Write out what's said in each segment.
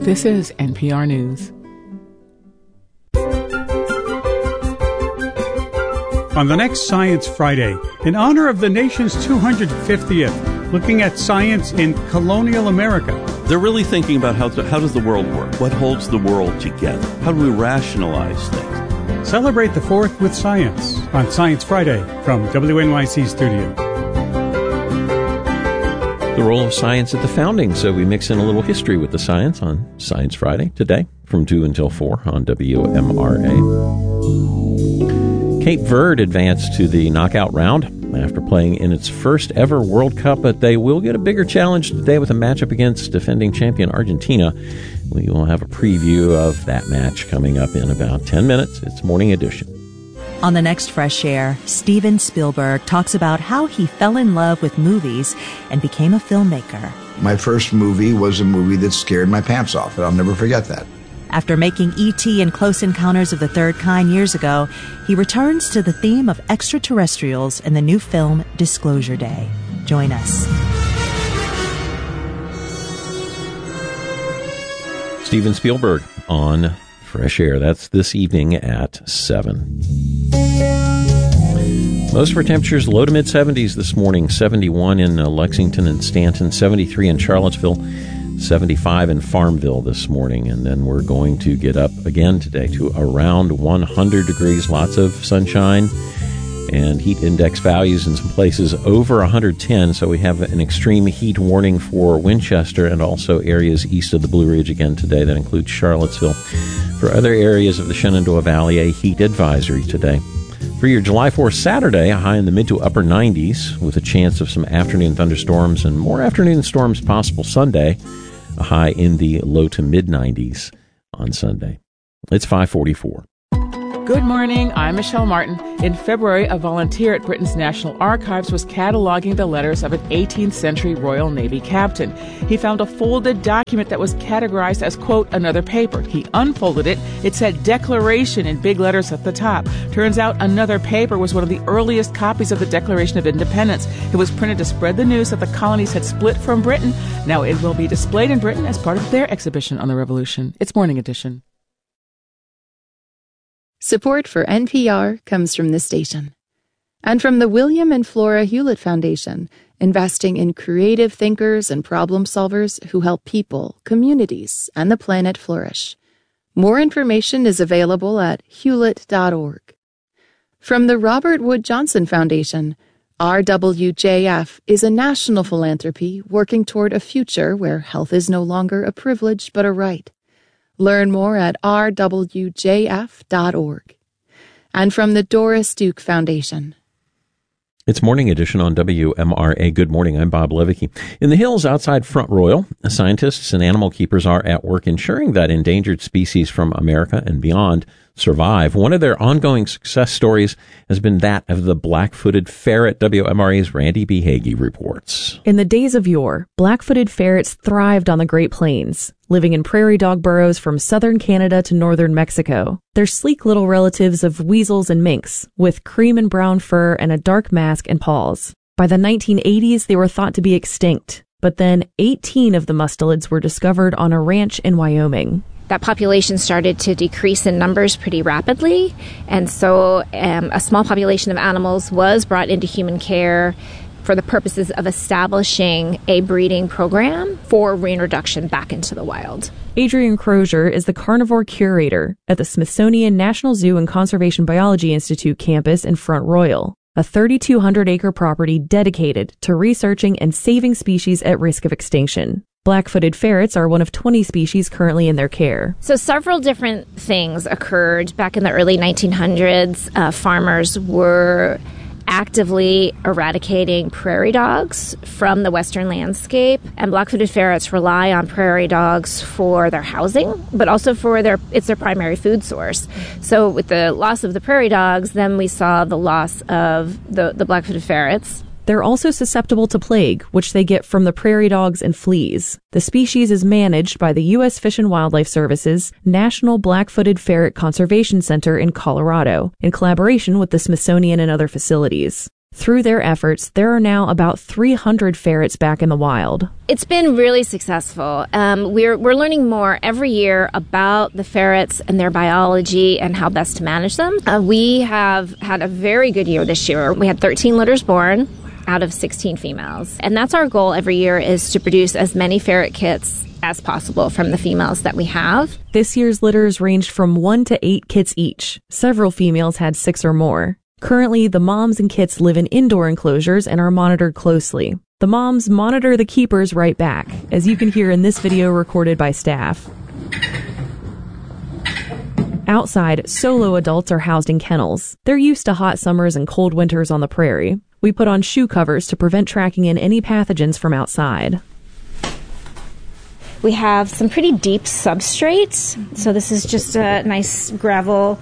This is NPR News. On the next Science Friday, in honor of the nation's 250th, looking at science in colonial America. They're really thinking about how does the world work? What holds the world together? How do we rationalize things? Celebrate the 4th with science on Science Friday from WNYC Studio. The role of science at the founding, so we mix in a little history with the science on Science Friday today from 2 until 4 on WMRA. Cape Verde advanced to the knockout round after playing in its first ever World Cup, but they will get a bigger challenge today with a matchup against defending champion Argentina. We will have a preview of that match coming up in about 10 minutes. It's Morning Edition. On the next Fresh Air, Steven Spielberg talks about how he fell in love with movies and became a filmmaker. My first movie was a movie that scared my pants off, and I'll never forget that. After making E.T. and Close Encounters of the Third Kind years ago, he returns to the theme of extraterrestrials in the new film Disclosure Day. Join us. Steven Spielberg on Fresh Air. That's this evening at 7. Most of our temperatures low to mid-70s this morning. 71 in Lexington and Stanton, 73 in Charlottesville, 75 in Farmville this morning. And then we're going to get up again today to around 100 degrees. Lots of sunshine and heat index values in some places over 110. So we have an extreme heat warning for Winchester and also areas east of the Blue Ridge again today. That includes Charlottesville. For other areas of the Shenandoah Valley, a heat advisory today. For your July 4th Saturday, a high in the mid to upper 90s with a chance of some afternoon thunderstorms and more afternoon storms possible Sunday. A high in the low to mid 90s on Sunday. It's 5:44. Good morning, I'm Michelle Martin. In February, a volunteer at Britain's National Archives was cataloging the letters of an 18th century Royal Navy captain. He found a folded document that was categorized as, quote, another paper. He unfolded it. It said Declaration in big letters at the top. Turns out another paper was one of the earliest copies of the Declaration of Independence. It was printed to spread the news that the colonies had split from Britain. Now it will be displayed in Britain as part of their exhibition on the Revolution. It's Morning Edition. Support for NPR comes from this station and from the William and Flora Hewlett Foundation, investing in creative thinkers and problem solvers who help people, communities, and the planet flourish. More information is available at hewlett.org. From the Robert Wood Johnson Foundation, RWJF is a national philanthropy working toward a future where health is no longer a privilege but a right. Learn more at rwjf.org. And from the Doris Duke Foundation. It's Morning Edition on WMRA. Good morning. I'm Bob Levicki. In the hills outside Front Royal, scientists and animal keepers are at work ensuring that endangered species from America and beyond survive. One of their ongoing success stories has been that of the black-footed ferret. WMRA's Randy B. Hagee reports. In the days of yore, black-footed ferrets thrived on the Great Plains, living in prairie dog burrows from southern Canada to northern Mexico. They're sleek little relatives of weasels and minks, with cream and brown fur and a dark mask and paws. By the 1980s, they were thought to be extinct, but then 18 of the mustelids were discovered on a ranch in Wyoming. That population started to decrease in numbers pretty rapidly, and so a small population of animals was brought into human care for the purposes of establishing a breeding program for reintroduction back into the wild. Adrian Crozier is the carnivore curator at the Smithsonian National Zoo and Conservation Biology Institute campus in Front Royal, a 3,200-acre property dedicated to researching and saving species at risk of extinction. Black-footed ferrets are one of 20 species currently in their care. So several different things occurred back in the early 1900s. Farmers were actively eradicating prairie dogs from the western landscape, and black-footed ferrets rely on prairie dogs for their housing, but also for it's their primary food source. So with the loss of the prairie dogs, then we saw the loss of the black-footed ferrets. They're also susceptible to plague, which they get from the prairie dogs and fleas. The species is managed by the U.S. Fish and Wildlife Service's National Black-Footed Ferret Conservation Center in Colorado, in collaboration with the Smithsonian and other facilities. Through their efforts, there are now about 300 ferrets back in the wild. It's been really successful. We're learning more every year about the ferrets and their biology and how best to manage them. We have had a very good year this year. We had 13 litters born out of 16 females. And that's our goal every year, is to produce as many ferret kits as possible from the females that we have. This year's litters ranged from 1 to 8 kits each. Several females had 6 or more. Currently, the moms and kits live in indoor enclosures and are monitored closely. The moms monitor the keepers right back, as you can hear in this video recorded by staff. Outside, solo adults are housed in kennels. They're used to hot summers and cold winters on the prairie. We put on shoe covers to prevent tracking in any pathogens from outside. We have some pretty deep substrates. So this is just a nice gravel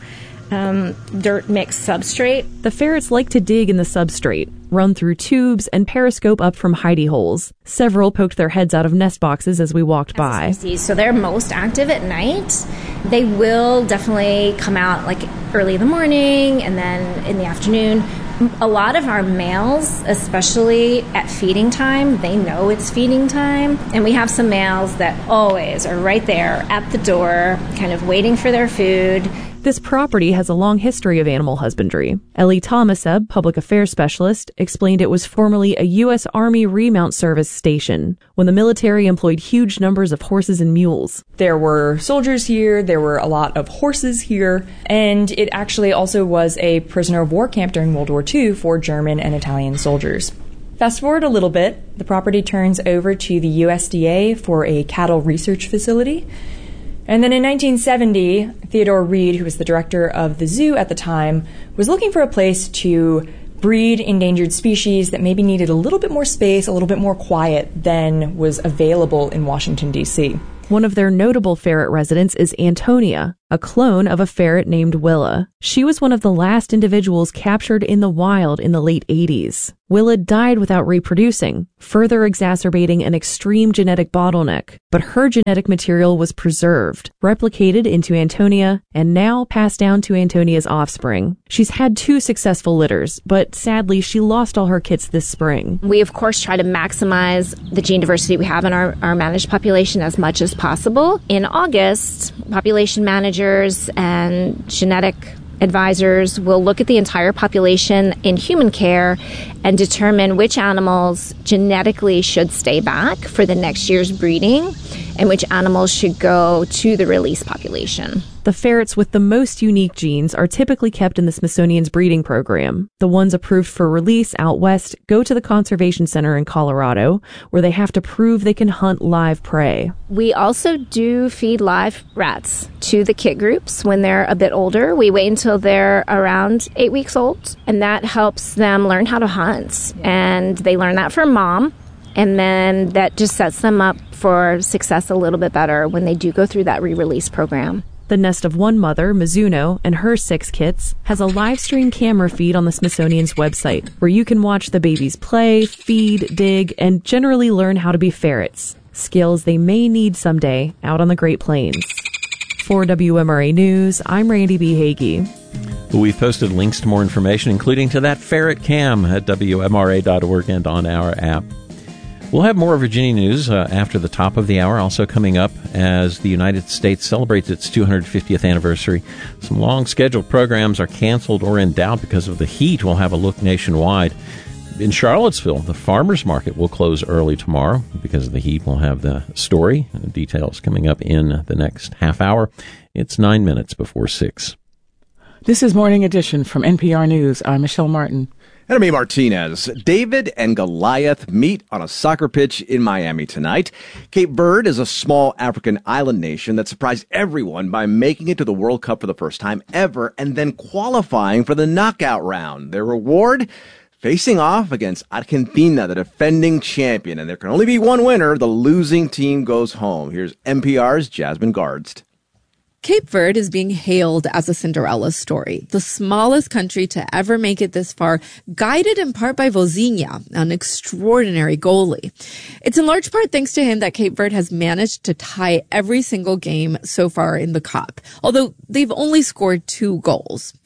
dirt mix substrate. The ferrets like to dig in the substrate, run through tubes, and periscope up from hidey holes. Several poked their heads out of nest boxes as we walked by. So they're most active at night. They will definitely come out like early in the morning and then in the afternoon. A lot of our males, especially at feeding time, they know it's feeding time. And we have some males that always are right there at the door, kind of waiting for their food. This property has a long history of animal husbandry. Ellie Thomaseb, public affairs specialist, explained it was formerly a U.S. Army remount service station when the military employed huge numbers of horses and mules. There were soldiers here, there were a lot of horses here, and it actually also was a prisoner of war camp during World War II for German and Italian soldiers. Fast forward a little bit, the property turns over to the USDA for a cattle research facility. And then in 1970, Theodore Reed, who was the director of the zoo at the time, was looking for a place to breed endangered species that maybe needed a little bit more space, a little bit more quiet than was available in Washington, D.C. One of their notable ferret residents is Antonia, a clone of a ferret named Willa. She was one of the last individuals captured in the wild in the late 80s. Willa died without reproducing, further exacerbating an extreme genetic bottleneck. But her genetic material was preserved, replicated into Antonia, and now passed down to Antonia's offspring. She's had 2 successful litters, but sadly she lost all her kits this spring. We, of course, try to maximize the gene diversity we have in our managed population as much as possible. In August, population managers and genetic advisors will look at the entire population in human care and determine which animals genetically should stay back for the next year's breeding and which animals should go to the release population. The ferrets with the most unique genes are typically kept in the Smithsonian's breeding program. The ones approved for release out west go to the Conservation Center in Colorado, where they have to prove they can hunt live prey. We also do feed live rats to the kit groups when they're a bit older. We wait until they're around 8 weeks old, and that helps them learn how to hunt. And they learn that from mom, and then that just sets them up for success a little bit better when they do go through that re-release program. The nest of one mother, Mizuno, and her 6 kits has a live stream camera feed on the Smithsonian's website, where you can watch the babies play, feed, dig, and generally learn how to be ferrets, skills they may need someday out on the Great Plains. For WMRA News, I'm Randy B. Hagee. We've posted links to more information, including to that ferret cam at WMRA.org and on our app. We'll have more Virginia news after the top of the hour, also coming up as the United States celebrates its 250th anniversary. Some long-scheduled programs are canceled or in doubt because of the heat. We'll have a look nationwide. In Charlottesville, the farmers market will close early tomorrow because of the heat. We'll have the story and details coming up in the next half hour. It's 9 minutes before 6. This is Morning Edition from NPR News. I'm Michelle Martin. And I'm A. Martinez. David and Goliath meet on a soccer pitch in Miami tonight. Cape Verde is a small African island nation that surprised everyone by making it to the World Cup for the first time ever and then qualifying for the knockout round. Their reward? Facing off against Argentina, the defending champion. And there can only be one winner. The losing team goes home. Here's NPR's Jasmine Gardst. Cape Verde is being hailed as a Cinderella story, the smallest country to ever make it this far, guided in part by Vozinha, an extraordinary goalie. It's in large part thanks to him that Cape Verde has managed to tie every single game so far in the Cup, although they've only scored 2 goals.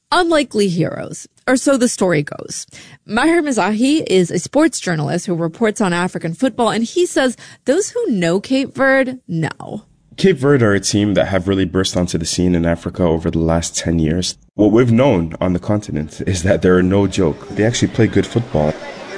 Unlikely heroes, or so the story goes. Maher Mizrahi is a sports journalist who reports on African football, and he says those who know Cape Verde know. Cape Verde are a team that have really burst onto the scene in Africa over the last 10 years. What we've known on the continent is that they're no joke. They actually play good football.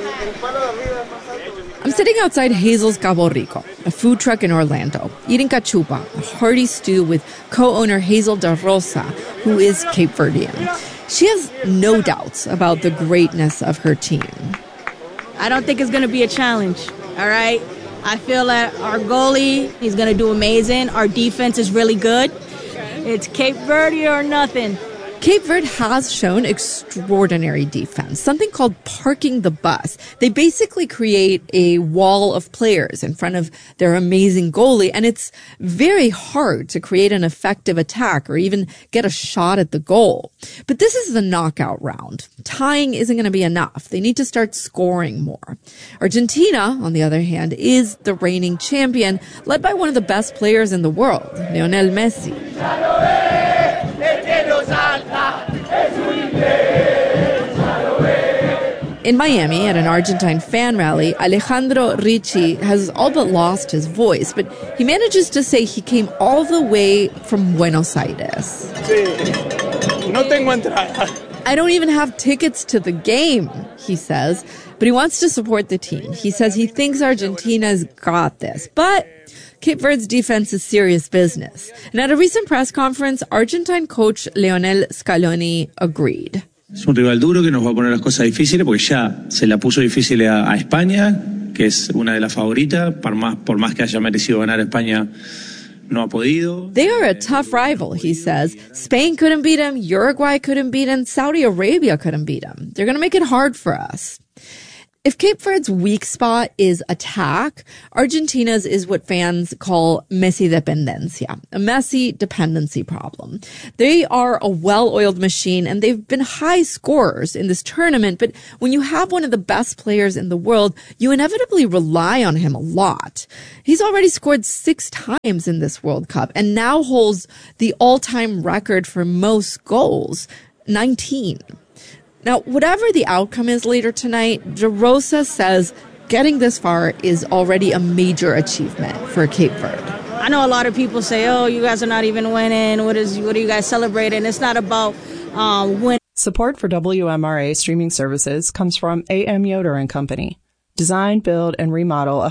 I'm sitting outside Hazel's Cabo Rico, a food truck in Orlando, eating cachupa, a hearty stew with co-owner Hazel Da Rosa, who is Cape Verdean. She has no doubts about the greatness of her team. I don't think it's going to be a challenge, all right? I feel that our goalie, he's going to do amazing. Our defense is really good. It's Cape Verde or nothing. Cape Verde has shown extraordinary defense, something called parking the bus. They basically create a wall of players in front of their amazing goalie, and it's very hard to create an effective attack or even get a shot at the goal. But this is the knockout round. Tying isn't going to be enough. They need to start scoring more. Argentina, on the other hand, is the reigning champion, led by one of the best players in the world, Lionel Messi. In Miami, at an Argentine fan rally, Alejandro Ricci has all but lost his voice, but he manages to say he came all the way from Buenos Aires. I don't even have tickets to the game, he says, but he wants to support the team. He says he thinks Argentina's got this, but Cape Verde's defense is serious business. And at a recent press conference, Argentine coach Lionel Scaloni agreed. Es un rival duro que nos va a poner las cosas difíciles porque ya se la puso difícil a España, que es una de las favoritas, por más que haya merecido ganar España, no ha podido. They are a tough rival, he says. Spain couldn't beat him, Uruguay couldn't beat him, Saudi Arabia couldn't beat him. They're going to make it hard for us. If Cape Verde's weak spot is attack, Argentina's is what fans call Messi dependencia, a Messi dependency problem. They are a well-oiled machine, and they've been high scorers in this tournament, but when you have one of the best players in the world, you inevitably rely on him a lot. He's already scored 6 times in this World Cup, and now holds the all-time record for most goals, 19. Now, whatever the outcome is later tonight, De Rosa says getting this far is already a major achievement for Cape Verde. I know a lot of people say, oh, you guys are not even winning. What are you guys celebrating? It's not about winning. Support for WMRA streaming services comes from AM Yoder and Company. Design, build, and remodel